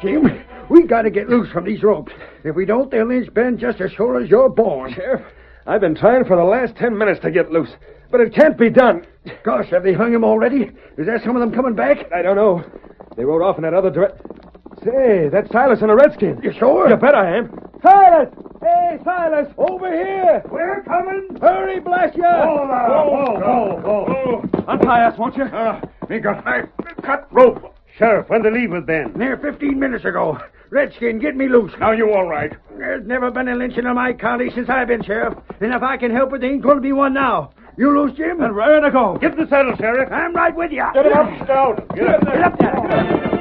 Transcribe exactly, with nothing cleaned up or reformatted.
Jim, we got to get loose from these ropes. If we don't, they'll lynch Ben just as sure as you're born. Sheriff, I've been trying for the last ten minutes to get loose, but it can't be done. Gosh, have they hung him already? Is there some of them coming back? I don't know. They rode off in that other direction. Say, that's Silas and a redskin. You sure? You bet I am. Silas! Hey, Silas, over here! We're coming. Hurry, bless you! Hold on. Whoa, whoa, whoa. Untie us, won't you? Uh, we got I cut rope. Sheriff, when did they leave with Ben? Near fifteen minutes ago. Redskin, get me loose. Now you all right? There's never been a lynching in my county since I've been sheriff. And if I can help it, there ain't going to be one now. You loose, Jim? And ready to go. Get the saddle, Sheriff. I'm right with you. Get it up, Scout. Get up there. Get up there.